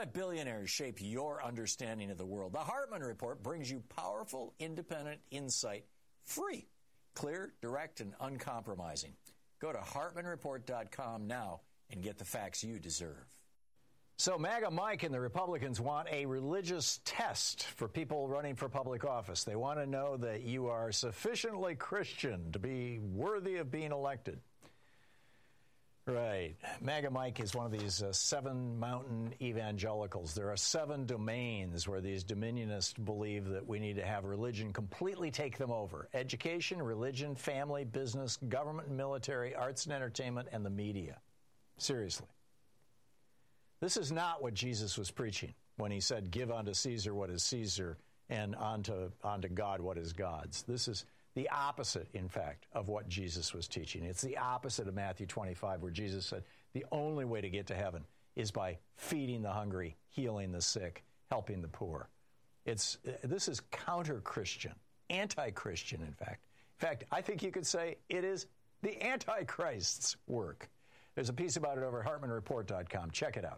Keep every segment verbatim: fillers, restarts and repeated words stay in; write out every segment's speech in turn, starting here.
let billionaires shape your understanding of the world. The Hartman Report brings you powerful, independent insight, free, clear, direct, and uncompromising. Go to Hartman Report dot com now and get the facts you deserve. So MAGA Mike and the Republicans want a religious test for people running for public office. They want to know that you are sufficiently Christian to be worthy of being elected. Right. MAGA Mike is one of these uh, seven mountain evangelicals. There are seven domains where these dominionists believe that we need to have religion completely take them over. Education, religion, family, business, government and military, arts and entertainment, and the media. Seriously. This is not what Jesus was preaching when he said, give unto Caesar what is Caesar and unto, unto God what is God's. This is the opposite, in fact, of what Jesus was teaching. It's the opposite of Matthew twenty-five, where Jesus said the only way to get to heaven is by feeding the hungry, healing the sick, helping the poor. It's this is counter-Christian, anti-Christian, in fact. In fact, I think you could say it is the Antichrist's work. There's a piece about it over at Hartman Report dot com. Check it out.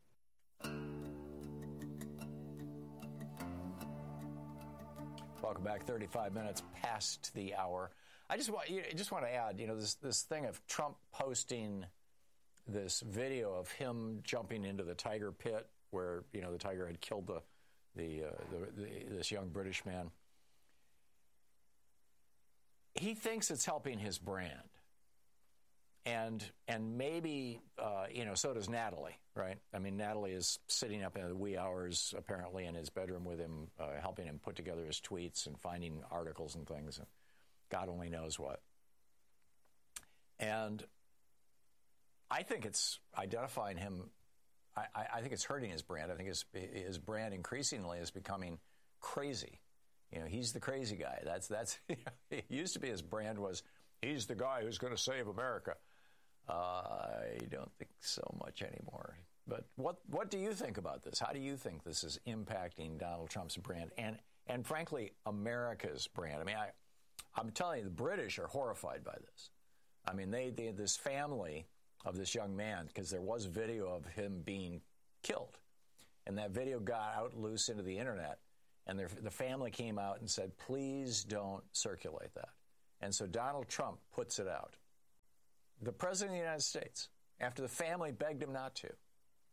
Welcome back. thirty-five minutes past the hour. I just want you just want to add, you know, this this thing of Trump posting this video of him jumping into the tiger pit where, you know, the tiger had killed the the, uh, the, the this young British man. He thinks it's helping his brand. And and maybe, uh, you know, so does Natalie, right? I mean, Natalie is sitting up in the wee hours, apparently, in his bedroom with him, uh, helping him put together his tweets and finding articles and things. And God only knows what. And I think it's identifying him. I, I think it's hurting his brand. I think his, his brand increasingly is becoming crazy. You know, he's the crazy guy. That's, that's you know, it used to be his brand was, he's the guy who's going to save America. Uh, I don't think so much anymore. But what what do you think about this? How do you think this is impacting Donald Trump's brand and, and frankly, America's brand? I mean, I, I'm telling you, the British are horrified by this. I mean, they, they this family of this young man, because there was video of him being killed, and that video got out loose into the internet, and their, the family came out and said, please don't circulate that. And so Donald Trump puts it out. The President of the United States, after the family begged him not to,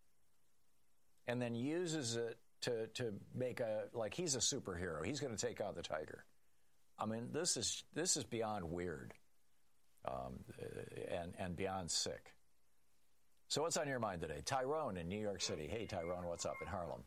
and then uses it to, to make a, like he's a superhero. He's going to take out the tiger. I mean, this is this is beyond weird um, and, and beyond sick. So what's on your mind today? Tyrone in New York City. Hey, Tyrone, what's up in Harlem?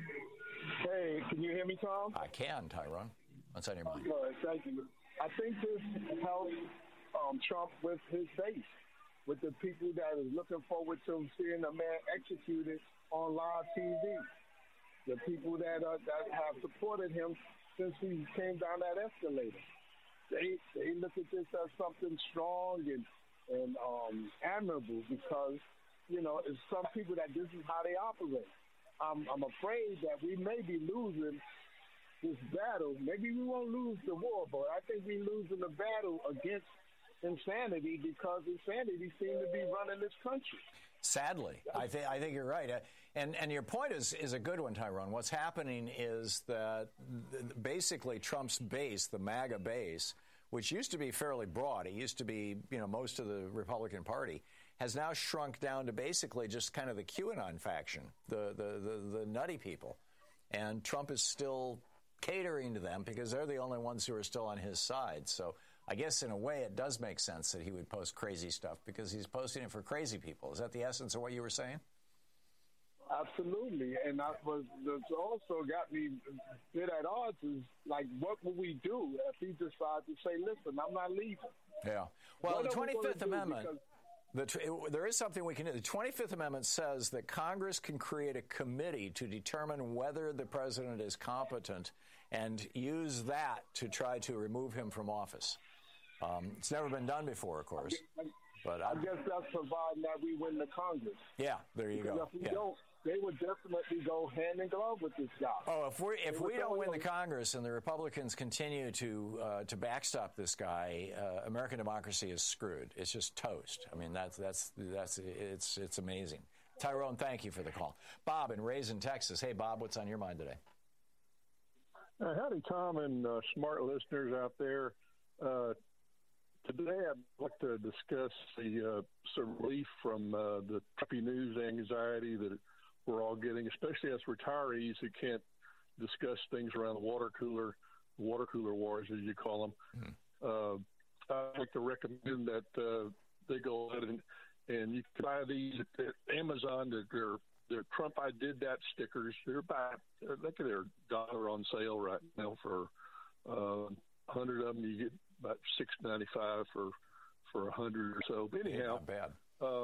Hey, can you hear me, Tom? I can, Tyrone. What's on your mind? Good, thank you. I think this helps um, Trump with his base, with the people that is looking forward to seeing a man executed on live T V. The people that uh, that have supported him since he came down that escalator. They they look at this as something strong and and um, admirable because, you know, it's some people that this is how they operate. I'm, I'm afraid that we may be losing this battle. Maybe we won't lose the war, but I think we're losing the battle against insanity because insanity seems to be running this country. Sadly, I think I think you're right, and and your point is is a good one, Tyrone. What's happening is that basically Trump's base, the MAGA base, which used to be fairly broad, it used to be you know most of the Republican Party, has now shrunk down to basically just kind of the QAnon faction, the the the, the nutty people, and Trump is still catering to them because they're the only ones who are still on his side. So I guess in a way it does make sense that he would post crazy stuff because he's posting it for crazy people. Is that the essence of what you were saying? Absolutely. And that was that's also got me a bit at odds is like, what will we do if he decides to say, listen, I'm not leaving? Yeah. Well, what the twenty-fifth Amendment, the, there is something we can do. The twenty-fifth Amendment says that Congress can create a committee to determine whether the president is competent and use that to try to remove him from office. Um, it's never been done before, of course. I guess, but I guess that's providing that we win the Congress. Yeah, there you because go. If we yeah. don't, they would definitely go hand in glove with this guy. Oh, if we if we don't win the Congress and the Republicans continue to uh, to backstop this guy, uh, American democracy is screwed. It's just toast. I mean, that's that's that's it's it's amazing. Tyrone, thank you for the call. Bob in Raisin, Texas. Hey, Bob, what's on your mind today? Uh, howdy, Tom, and uh, smart listeners out there. Uh, today, I'd like to discuss the uh, some relief from uh, the Trumpy news anxiety that we're all getting, especially as retirees who can't discuss things around the water cooler, water cooler wars, as you call them. Mm-hmm. Uh, I'd like to recommend that uh, they go ahead and, and you can buy these at Amazon. That they're The Trump I Did That stickers, they're about, look at their dollar on sale right now for uh, one hundred of them. You get about six ninety-five for for one hundred or so. But anyhow, not bad. Uh,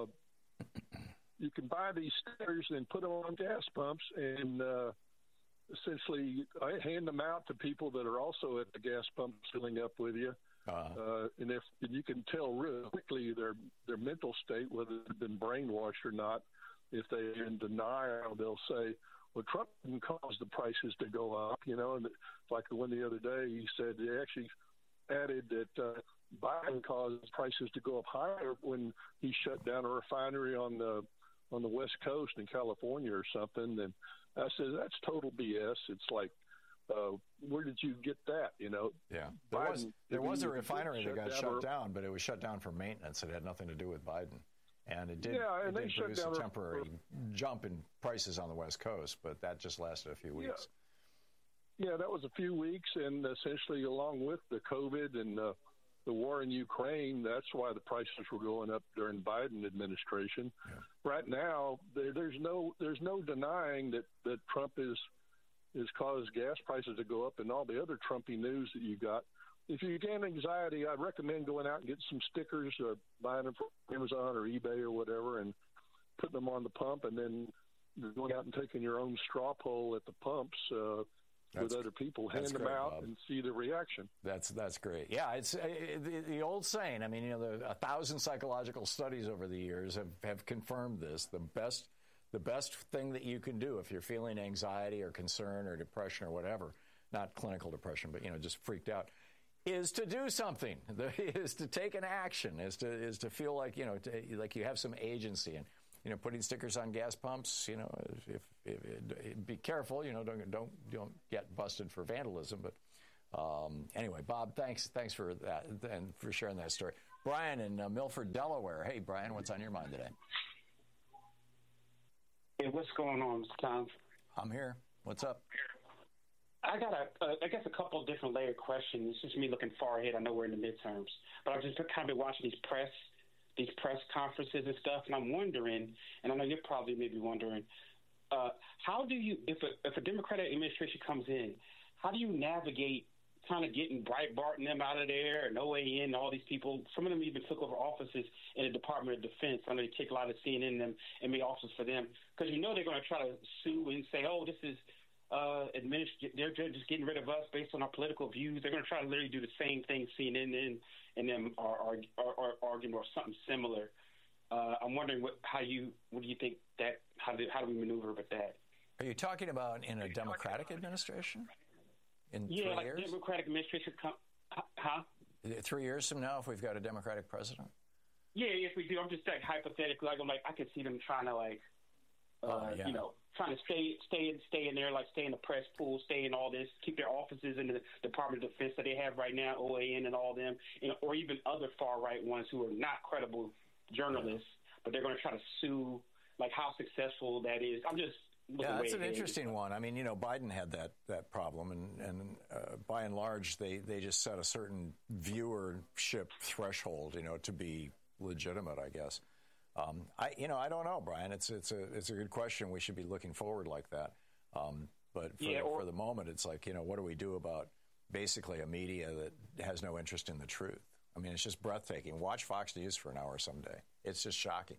you can buy these stickers and put them on gas pumps and uh, essentially hand them out to people that are also at the gas pump filling up with you. Uh-huh. Uh, and if and you can tell really quickly their their mental state, whether they've been brainwashed or not. If they're in denial, they'll say, well, Trump didn't cause the prices to go up, you know, and like the one the other day, he said he actually added that uh, Biden caused prices to go up higher when he shut down a refinery on the on the West Coast in California or something. And I said, that's total B S. It's like, uh, where did you get that, you know? Yeah, there Biden, was, there was a refinery that got down shut or, down, but it was shut down for maintenance. It had nothing to do with Biden. And it did, yeah, and it they did shut produce down a a- temporary jump in prices on the West Coast, but that just lasted a few weeks. Yeah, yeah that was a few weeks, and essentially along with the COVID and uh, the war in Ukraine, that's why the prices were going up during the Biden administration. Yeah. Right now, there, there's no there's no denying that, that Trump is has caused gas prices to go up and all the other Trumpy news that you got. If you get anxiety, I'd recommend going out and getting some stickers, or buying them from Amazon or eBay or whatever, and putting them on the pump, and then going out and taking your own straw poll at the pumps uh, with other people, hand them great, out, Bob. and see the reaction. That's that's great. Yeah, it's uh, the, the old saying. I mean, you know, the, a thousand psychological studies over the years have, have confirmed this. The best the best thing that you can do if you're feeling anxiety or concern or depression or whatever, not clinical depression, but you know, just freaked out, is to do something, is to take an action, is to is to feel like, you know, to, like you have some agency. And, you know, putting stickers on gas pumps, you know, if, if, if be careful, you know, don't don't don't get busted for vandalism. But um, anyway, Bob, thanks thanks for that and for sharing that story. Brian in uh, Milford, Delaware. Hey, Brian, what's on your mind today? Hey, what's going on, Mister Tom? I'm here. What's up? I got a, uh, I guess a couple of different layered questions. It's just me looking far ahead. I know we're in the midterms, but I've just kind of been watching these press, these press conferences and stuff, and I'm wondering, and I know you're probably maybe wondering, uh, how do you, if a, if a Democratic administration comes in, how do you navigate kind of getting Breitbart and them out of there, and O A N, all these people? Some of them even took over offices in the Department of Defense. I know they take a lot of C N N and them and made offices for them, because you know they're going to try to sue and say, oh, this is uh, administ- they're just getting rid of us based on our political views. They're going to try to literally do the same thing C N N and, and them are, are, are, are arguing or something similar. Uh, I'm wondering what, how you, what do you think that, how do, how do we maneuver with that? Are you talking about in a Democratic administration? In yeah, three like years? Democratic administration, come, huh? Three years from now, if we've got a Democratic president? Yeah, yes, we do. I'm just like hypothetically, like I'm like I could see them trying to like, uh, Oh, yeah. you know, trying to stay, stay, stay in there, like stay in the press pool, stay in all this, keep their offices in the Department of Defense that they have right now, O A N and all them, and, or even other far right ones who are not credible journalists, but they're going to try to sue. Like how successful that is. I'm just. Yeah, that's an interesting one. I mean, you know, Biden had that that problem, and and uh, by and large, they they just set a certain viewership threshold, you know, to be legitimate, I guess. Um, I you know I don't know, Brian. It's it's a it's a good question. We should be looking forward like that. Um, but for, Yeah, or- for the moment, it's like, you know, what do we do about basically a media that has no interest in the truth? I mean, it's just breathtaking. Watch Fox News for an hour someday. It's just shocking.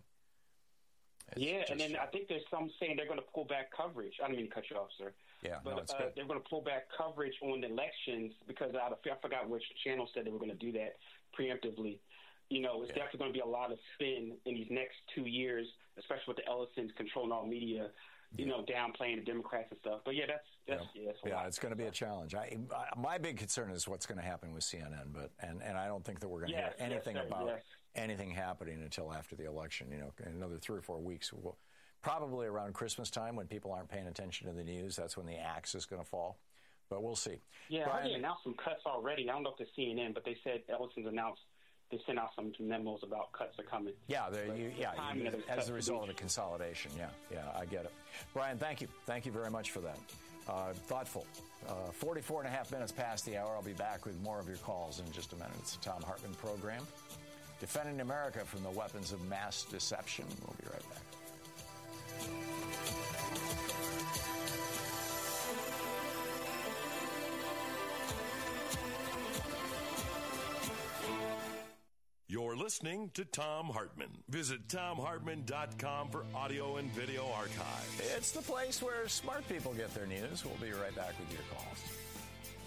It's yeah, just and then shocking. I think there's some saying they're going to pull back coverage. I didn't mean to cut you off, sir. Yeah, but no, it's uh, good. they're going to pull back coverage on the elections because out of, I forgot which channel said they were going to do that preemptively. You know, it's Yeah. definitely going to be a lot of spin in these next two years, especially with the Ellisons controlling all media. You know, downplaying the Democrats and stuff. But yeah, that's that's Yeah, yeah, that's a yeah lot. it's going to be a challenge. I, I, my big concern is what's going to happen with C N N, but and, and I don't think that we're going to Yes, hear anything yes, sir, about yes. anything happening until after the election. You know, in another three or four weeks, we'll, probably around Christmas time when people aren't paying attention to the news. That's when the axe is going to fall. But we'll see. Yeah, Brian, I heard they announced some cuts already. I don't know if it's C N N, but they said Ellison's announced they sent out some memos about cuts are coming. Yeah, you, yeah. You, as a result of the be. consolidation. Yeah, yeah, I get it. Brian, thank you. Thank you very much for that. Uh, thoughtful. Uh, forty-four and a half minutes past the hour. I'll be back with more of your calls in just a minute. It's the Thom Hartmann program. Defending America from the weapons of mass deception. We'll be right back. You're listening to Thom Hartmann. Visit Thom Hartmann dot com for audio and video archive. It's the place where smart people get their news. We'll be right back with your calls.